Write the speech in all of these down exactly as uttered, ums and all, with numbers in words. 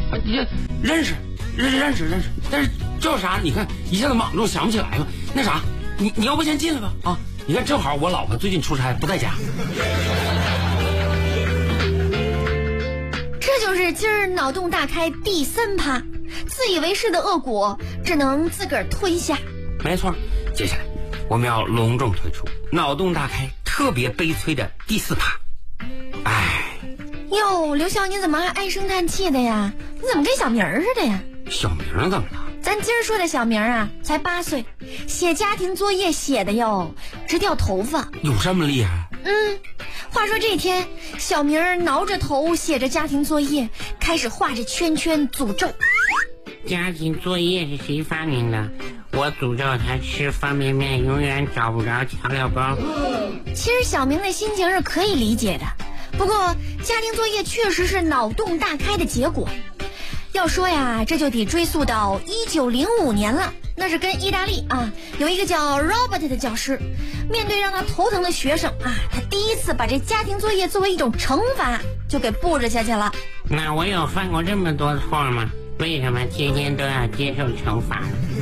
这认识认认识认识，但是叫啥？你看一下子莽住想不起来了。那啥，你你要不先进来吧？啊，你看正好我老婆最近出差不在家。 这就是今儿脑洞大开第三趴，自以为是的恶果只能自个儿吞下。 没错，接下来我们要隆重推出脑洞大开特别悲催的第四趴。哎， 哟，刘笑，你怎么还唉声叹气的呀？你怎么跟小明似的呀？ 小明怎么了？ 咱今儿说的小明啊，才八岁，写家庭作业写的哟，直掉头发。 有这么厉害？ 嗯，话说这天，小明挠着头写着家庭作业，开始画着圈圈诅咒。 家庭作业是谁发明的？我诅咒他吃方便面永远找不着调料包。 其实小明的心情是可以理解的，不过家庭作业确实是脑洞大开的结果。要说呀，这就得追溯到一九零五年了。那是跟意大利啊有一个叫 Robert 的教师，面对让他头疼的学生啊，他第一次把这家庭作业作为一种惩罚就给布置下去了。 那我有犯过这么多错吗？为什么天天都要接受惩罚？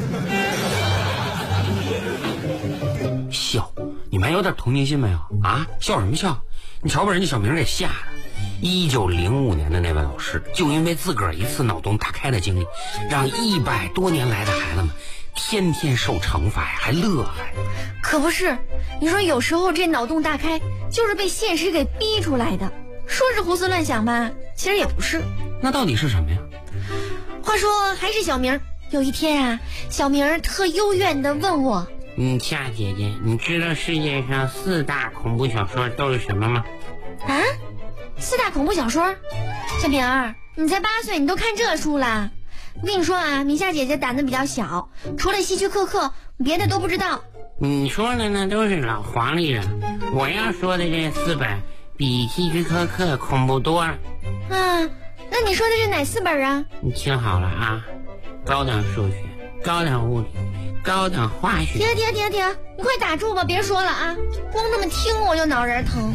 笑，你们还有点同情心没有啊？笑什么笑？你瞧把人家小明给吓的。一九零五年的那位老师，就因为自个儿一次脑洞大开的经历，让一百多年来的孩子们天天受惩罚呀，还乐还。 可不是，你说有时候这脑洞大开就是被现实给逼出来的，说是胡思乱想吧，其实也不是。 那到底是什么呀？ 话说还是小明，有一天啊，小明特幽怨地问我： 嗯，夏姐姐，你知道世界上四大恐怖小说都是什么吗？ 啊？四大恐怖小说？小明儿，你才八岁，你都看这书了？我跟你说啊，米夏姐姐胆子比较小，除了希区柯克，别的都不知道。 你说的那都是老黄历了，我要说的这四本比希区柯克恐怖多了。 啊，那你说的是哪四本啊？ 你听好了啊，高等数学、高等物理、高等化学。 停停停停，你快打住吧，别说了啊！光这么听我就脑仁疼。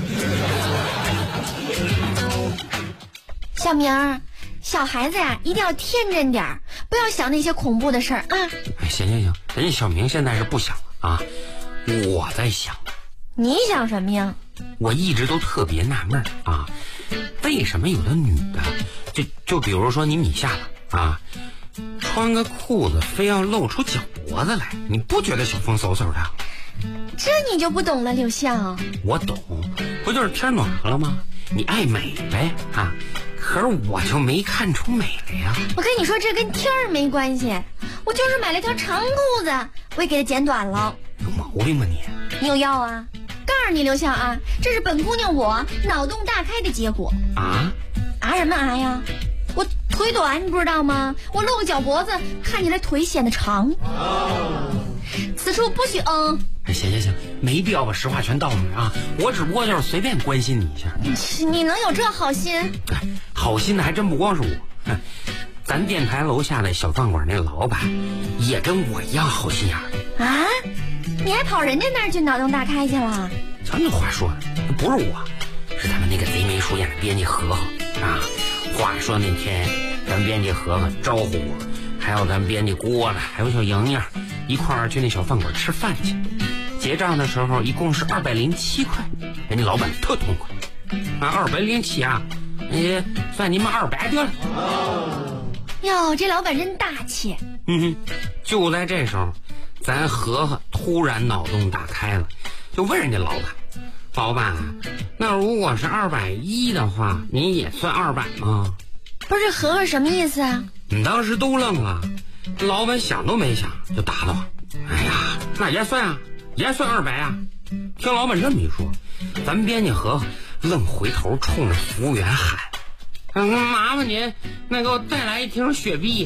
小明儿，小孩子呀，一定要天真点儿，不要想那些恐怖的事儿啊！ 哎，行行行，人家小明现在是不想了啊，我在想。 你想什么呀？ 我一直都特别纳闷啊，为什么有的女的，就就比如说你米夏吧啊，穿个裤子非要露出脚脖子来，你不觉得小风嗖嗖的？ 这你就不懂了，刘笑。 我懂，不就是天暖和了吗？你爱美呗啊！可是我就没看出美来呀。 我跟你说，这跟天儿没关系，我就是买了条长裤子，我也给它剪短了。 有毛病吧你？ 你有药啊？告诉你刘笑啊，这是本姑娘我脑洞大开的结果。 啊？ 啊什么啊呀？我腿短，你不知道吗？我露个脚脖子，看起来腿显得长。此处不许嗯。 哎，行行行，没必要把实话全倒出来啊！我只不过就是随便关心你一下。 你能有这好心？ 哎，好心的还真不光是我，咱电台楼下的小饭馆那老板也跟我一样好心眼儿啊！你还跑人家那儿去脑洞大开去了？ 瞧你话说的，不是我，是咱们那个贼眉鼠眼的编辑和和啊。话说那天咱编辑和和招呼我，还有咱编辑郭子，还有小莹莹一块儿去那小饭馆吃饭去。结账的时候一共是二百零七块，人家老板特痛快啊，二百零七啊，哎，算你们二百得了。 哟，这老板真大气。 嗯哼，就在这时候，咱和和突然脑洞大开了，就问人家老板：“老板，那如果是二百一的话，您也算二百吗？” 不是和和什么意思啊？ 你当时都愣了，老板想都没想就答道：“哎呀，那也算啊。”也算二百啊！听老板这么一说，咱编辑和和愣回头冲着服务员喊：“嗯，麻烦您，那给我再来一瓶雪碧。”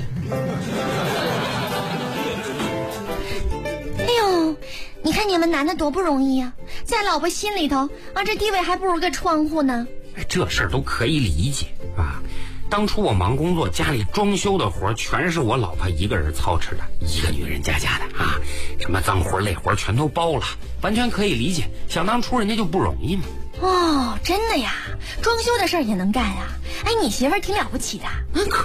哎呦，你看你们男的多不容易啊，在老婆心里头啊，这地位还不如个窗户呢。 这事儿都可以理解啊。当初我忙工作，家里装修的活全是我老婆一个人操持的，一个女人家家的啊，什么脏活累活全都包了，完全可以理解。想当初人家就不容易嘛。 哦，真的呀，装修的事儿也能干呀？哎，你媳妇儿挺了不起的。 那可